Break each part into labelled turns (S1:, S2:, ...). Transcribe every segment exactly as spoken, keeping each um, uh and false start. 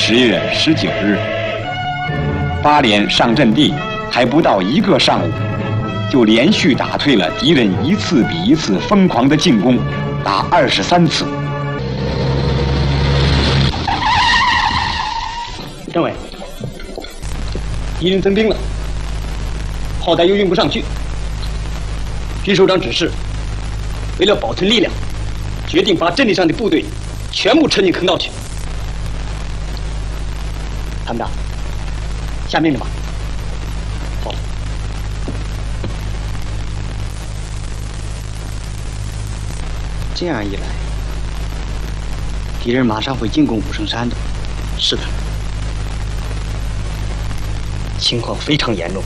S1: 十月十九日，八连上阵地还不到一个上午，就连续打退了敌人一次比一次疯狂的进攻，达二十三次。
S2: 政委，敌人增兵了，炮弹又运不上去。徐首长指示，为了保存力量，决定把阵地上的部队全部撤进坑道去。参谋长，下命令吧。好。这样一来，敌人马上会进攻武圣山的。是的。情况非常严重。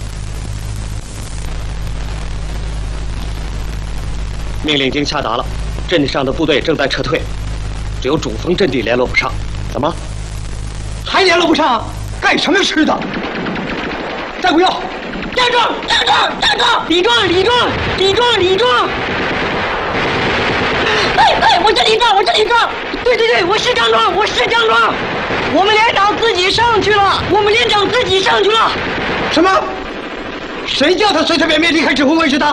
S2: 命令已经下达了，阵地上的部队正在撤退，只有主峰阵地联络不上。怎么？还联络不上？干什么吃的？再不要！站住！站住！站住！李壮！李壮！李壮！李壮！哎哎，我是李壮！我是李壮！对对对，我是张壮！我是张壮！我们连长自己上去了，我们连长自己上去了。什么？谁叫他随随便便离开指挥位置的？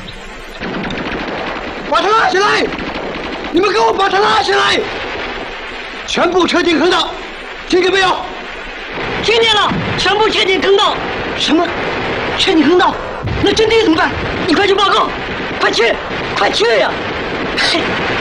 S2: 把他拉下来！你们给我把他拉下来！全部撤进坑道，听见没有？听见了，全部撤进坑道。什么？撤进坑道？那阵地怎么办？你快去报告！快去！快去呀！嘿。